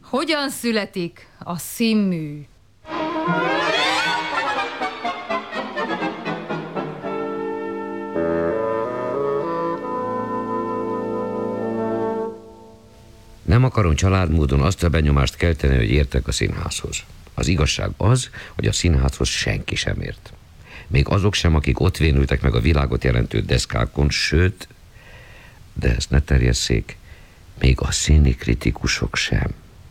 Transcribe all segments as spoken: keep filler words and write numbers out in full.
Hogyan születik a színmű? Nem akarom családmódon azt a benyomást kelteni, hogy értek a színházhoz. Az igazság az, hogy a színházhoz senki sem ért. Még azok sem, akik ott vénültek meg a világot jelentő deszkákon, sőt, de ezt ne terjesszék, még a színi kritikusok sem.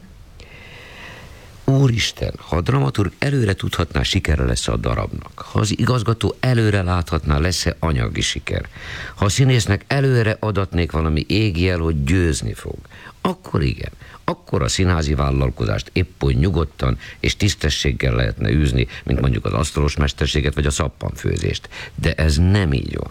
Úristen, ha a dramaturg előre tudhatná, sikerre lesz a darabnak, ha az igazgató előre láthatná, lesz-e anyagi siker, ha a színésznek előre adatnék valami égjel, hogy győzni fog, akkor igen, akkor a színházi vállalkozást épp úgy nyugodtan és tisztességgel lehetne űzni, mint mondjuk az asztalos mesterséget vagy a szappanfőzést. De ez nem így van.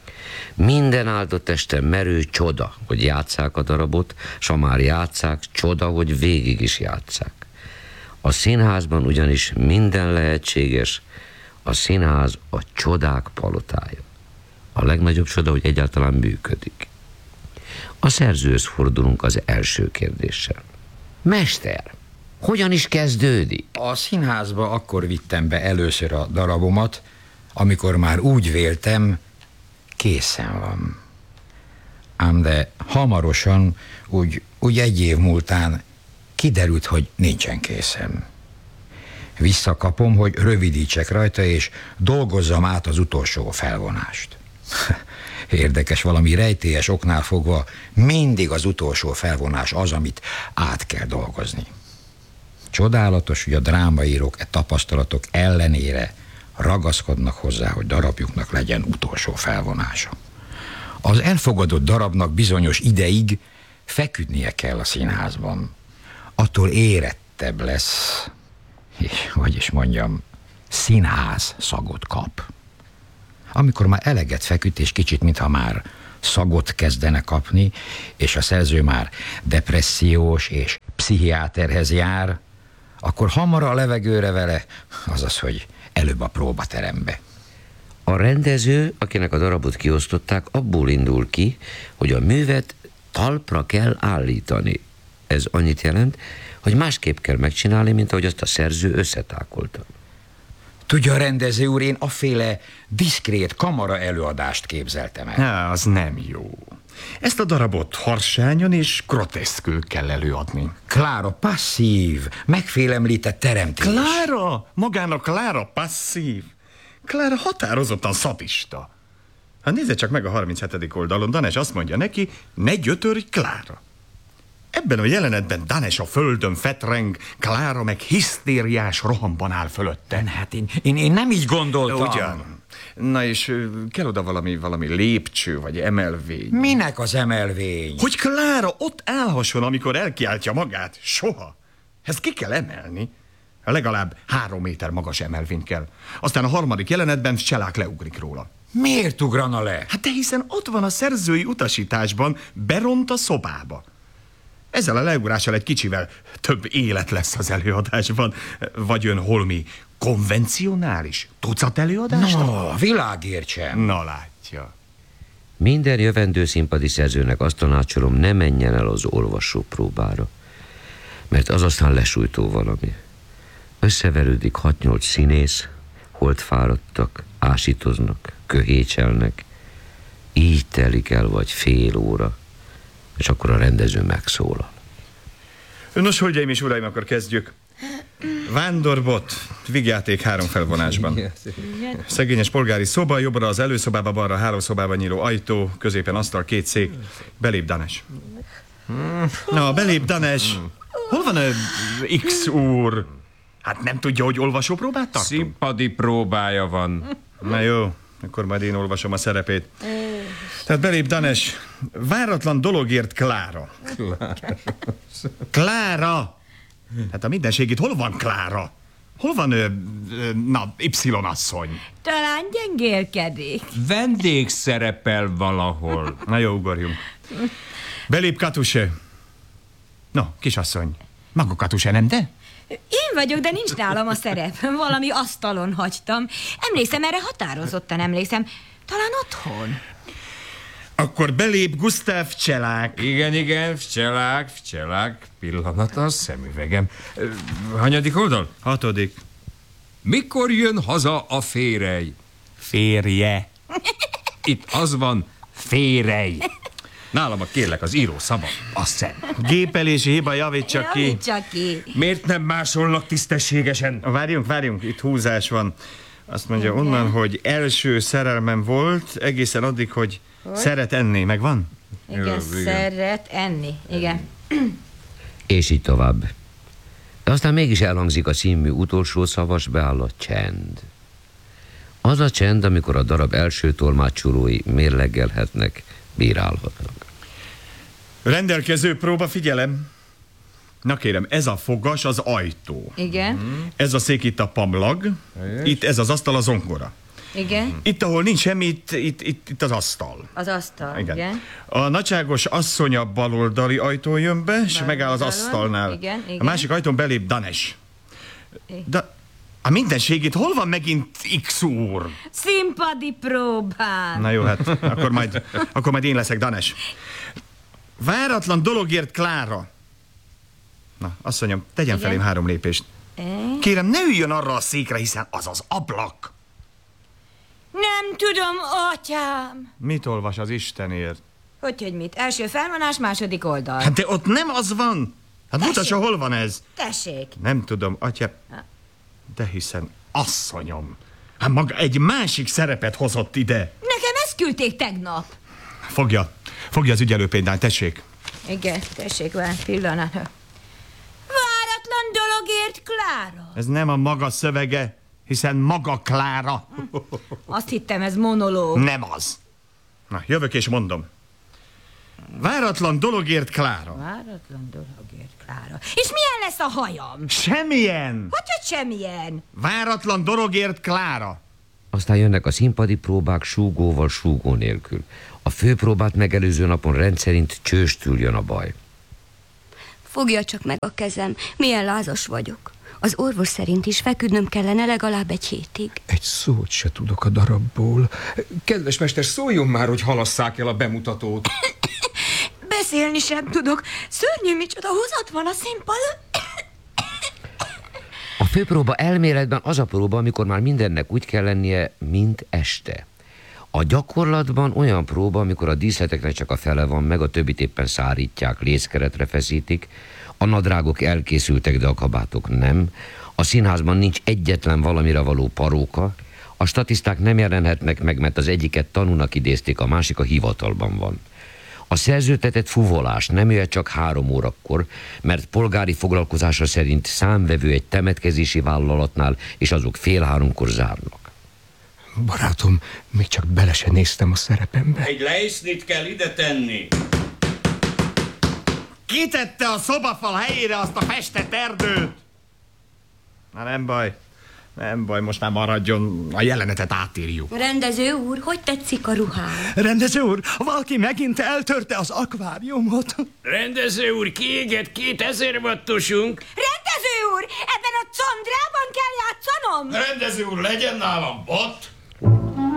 Minden áldott este merő csoda, hogy játsszák a darabot, s ha már játsszák, csoda, hogy végig is játsszák. A színházban ugyanis minden lehetséges, a színház a csodák palotája. A legnagyobb csoda, hogy egyáltalán működik. A szerzőhöz fordulunk az első kérdéssel. Mester, hogyan is kezdődik? A színházba akkor vittem be először a darabomat, amikor már úgy véltem, készen van. Ám de hamarosan, úgy, úgy egy év múltán kiderült, hogy nincsen készen. Visszakapom, hogy rövidítsek rajta, és dolgozzam át az utolsó felvonást. Érdekes, valami rejtélyes oknál fogva mindig az utolsó felvonás az, amit át kell dolgozni. Csodálatos, hogy a drámaírók e tapasztalatok ellenére ragaszkodnak hozzá, hogy darabjuknak legyen utolsó felvonása. Az elfogadott darabnak bizonyos ideig feküdnie kell a színházban. Attól érettebb lesz, és hogy is mondjam, színház szagot kap. Amikor már eleget feküdt, és kicsit, mintha már szagot kezdene kapni, és a szerző már depressziós és pszichiáterhez jár, akkor hamar a levegőre vele, azaz, hogy előbb a próbaterembe. A rendező, akinek a darabot kiosztották, abból indul ki, hogy a művet talpra kell állítani. Ez annyit jelent, hogy másképp kell megcsinálni, mint ahogy azt a szerző összetákolta. Tudja, rendező úr, én aféle diszkrét kamara előadást képzeltem el. Há, az nem jó. Ezt a darabot harsányan és groteszkül kell előadni. Klára passzív, megfélemlített teremtés. Klára? Magának Klára passzív? Klára határozottan szadista. Hát nézze csak meg a harminchetedik oldalon, Danes azt mondja neki, ne gyötörj Klára. Ebben a jelenetben Danes a földön fetreng, Klára meg hisztériás rohamban áll fölötte. Hát én, én, én nem így gondoltam. Ugyan. Na és kell oda valami, valami lépcső, vagy emelvény. Minek az emelvény? Hogy Klára ott állhasson, amikor elkiáltja magát. Soha. Ezt ki kell emelni. Legalább három méter magas emelvény kell. Aztán a harmadik jelenetben Cselák leugrik róla. Miért ugrana le? Hát de hiszen ott van a szerzői utasításban, beront a szobába. Ezzel a leugrással egy kicsivel több élet lesz az előadásban. Vagy ön holmi konvencionális tucat előadást? No, világértsem. Na látja. Minden jövendő színpadi szerzőnek azt tanácsolom, ne menjen el az olvasópróbára, mert az aztán lesújtó valami. Összeverődik hat-nyolc színész, holdfáradtak, ásítoznak, köhécselnek. Így telik el vagy fél óra, és akkor a rendező megszólal. Nos, hölgyeim és uraim, akkor kezdjük. Vándorbot, vígjáték három felvonásban. Szegényes polgári szoba, jobbra az előszobába, balra a hálószobába nyíló ajtó, középen asztal, két szék. Belép Danes. Na, belép Danes. Hol van a X úr? Hát nem tudja, hogy olvasópróbát tartunk? Színpadi próbája van. Na jó, akkor majd én olvasom a szerepét. Tehát belép Danes. Váratlan dologért Klára. Klára! Hát a mindenségét, hol van Klára? Hol van ő, na, Y asszony? Talán gyengélkedik. Vendég szerepel valahol. Na jó, ugorjunk. Belép Katuse. No, kisasszony. Maga Katuse, nem de? Én vagyok, de nincs nálam a szerep. Valami asztalon hagytam. Emlékszem, erre határozottan emlékszem. Talán otthon. Akkor belép Gusztáv Cselák. Igen, igen, vcselák, vcselák, pillanat a szemüvegem. Ö, Hanyadik oldal? Hatodik. Mikor jön haza a férej? Férje. Itt az van, férej. Nálam a kérlek az író szava, a szent. Gépelési hiba, javítsa ki. Javítsa ki. Miért nem másolnak tisztességesen? Várjunk, várjunk, itt húzás van. Azt mondja onnan, hogy első szerelmem volt, egészen addig, hogy, hogy? szeret enni. Megvan? Igen, Jó, igen. szeret enni. Igen. És így tovább. De aztán mégis elhangzik a című utolsó szavas, beáll a csend. Az a csend, amikor a darab első tolmácsolói mérlegelhetnek, bírálhatnak. Rendelkező próba, figyelem. Na kérem, ez a fogas az ajtó. Igen. Ez a szék itt a pamlag. Itt ez az asztal a zongora. Igen. Itt, ahol nincs semmi, itt, itt, itt, itt az asztal. Az asztal. Igen. Igen. A nagyságos asszony a baloldali ajtón jön be, és megáll az asztalnál. Igen, igen. A másik ajtón belép Danes. De a mindenségét hol van megint X úr? Színpadi próbán. Na jó, hát akkor majd, akkor majd én leszek Danes. Váratlan dologért Klára. Na, asszonyom, tegyen Igen. felém három lépést. Kérem, ne üljön arra a székre, hiszen az az ablak. Nem tudom, atyám. Mit olvas az Istenért? Hogy, hogy mit? Első felvonás, második oldal. Hát de ott nem az van. Hát mutassa, hol van ez. Tessék. Nem tudom, atya. De hiszen asszonyom. Hát maga egy másik szerepet hozott ide. Nekem ezt küldték tegnap. Fogja. Fogja az ügyelőpéldányt, tessék. Igen, tessék, várj, pillanat. Váratlan dologért Klára. Ez nem a maga szövege, hiszen maga Klára. Azt hittem, ez monológ. Nem az. Na, jövök és mondom. Váratlan dologért Klára. Váratlan dologért Klára. És milyen lesz a hajam? Semmilyen. Hogy, hogy semmilyen? Váratlan dologért Klára. Aztán jönnek a színpadi próbák súgóval, súgó nélkül. A főpróbát megelőző napon rendszerint csőstül jön a baj. Fogja csak meg a kezem, milyen lázas vagyok. Az orvos szerint is feküdnöm kellene legalább egy hétig. Egy szót se tudok a darabból. Kedves mester, szóljon már, hogy halasszák el a bemutatót. Beszélni sem tudok. Szörnyű, micsoda húzat van a színpadon. A főpróba elméletben az a próba, amikor már mindennek úgy kell lennie, mint este. A gyakorlatban olyan próba, amikor a díszleteknek csak a fele van meg, a többit éppen szárítják, léckeretre feszítik, a nadrágok elkészültek, de a kabátok nem, a színházban nincs egyetlen valamire való paróka, a statiszták nem jelenhetnek meg, mert az egyiket tanúnak idézték, a másik a hivatalban van. A szerződtetett fuvolás nem jöhet csak három órakor, mert polgári foglalkozása szerint számvevő egy temetkezési vállalatnál, és azok fél háromkor zárnak. Barátom, még csak bele se néztem a szerepembe. Egy leisznit kell ide tenni. Kitette a szobafal helyére azt a festett erdőt? Na nem baj. Nem baj, most már maradjon, a jelenetet átírjuk. Rendező úr, hogy tetszik a ruhám? Rendező úr, valaki megint eltörte az akváriumot. Rendező úr, kiégett két ezer wattosunk. Rendező úr, ebben a condrában kell játszanom? Rendező úr, legyen nálam bot.